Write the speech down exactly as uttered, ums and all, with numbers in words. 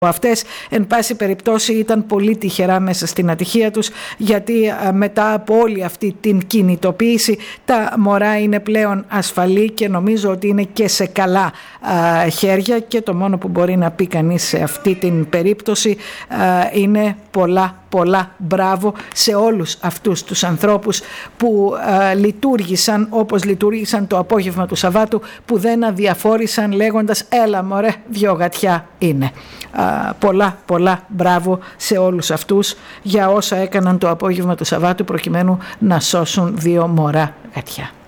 αυτές. Εν πάση περιπτώσει ήταν πολύ τυχερά μέσα στην ατυχία τους, γιατί μετά από όλη αυτή την κινητοποίηση τα μωρά είναι πλέον ασφαλή και νομίζω ότι είναι και σε καλά α, χέρια, και το μόνο που μπορεί να πει κανείς σε αυτή την περίπτωση α, είναι πολλά πολλά μπράβο σε όλους αυτούς τους ανθρώπους που α, λειτουργήσαν όπως λειτουργήσαν το απόγευμα του Σαββάτου, που δεν αδιαφόρησαν λέγοντας «έλα μωρέ, δυο γατιά είναι». Α, πολλά πολλά μπράβο σε όλους αυτούς για όσα έκαναν το απόγευμα του Σαββάτου προκειμένου να σώσουν δύο μωρά γατιά.